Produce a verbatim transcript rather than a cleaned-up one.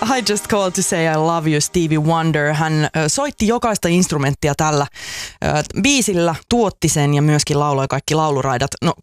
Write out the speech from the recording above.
I Just Called to Say I Love You, Stevie Wonder. Hän ö, soitti jokaista instrumenttia tällä ö, biisillä, tuotti sen ja myöskin lauloi kaikki lauluraidat. No